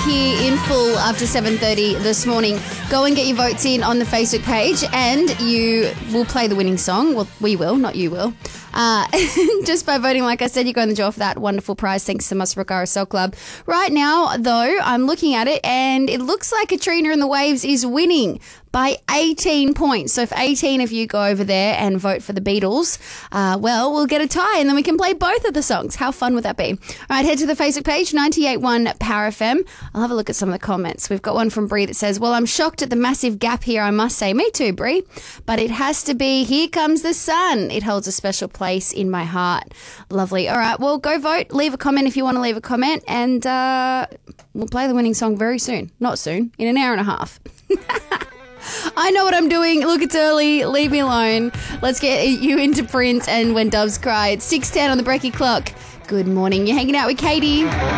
here in full after 7:30 this morning. Go and get your votes in on the Facebook page and you will play the winning song. Well, we will, not you will. Just by voting, like I said, you go in the draw for that wonderful prize thanks to Muswellbrook RSL Club. Right now, though, I'm looking at it and it looks like Katrina and the Waves is winning by 18 points. So if 18 of you go over there and vote for the Beatles, well, we'll get a tie and then we can play both of the songs. How fun would that be? All right, head to the Facebook page, 98.1 Power FM. I'll have a look at some of the comments. We've got one from Bree that says, well, I'm shocked at the massive gap here, I must say. Me too, Bree. But it has to be Here Comes the Sun. It holds a special place in my heart. Lovely. All right, well, go vote. Leave a comment if you want to leave a comment and we'll play the winning song very soon. Not soon, in an hour and a half. I know what I'm doing. Look, it's early. Leave me alone. Let's get you into Prince and When Doves Cry. It's 6:10 on the Brekkie clock. Good morning. You're hanging out with Katie.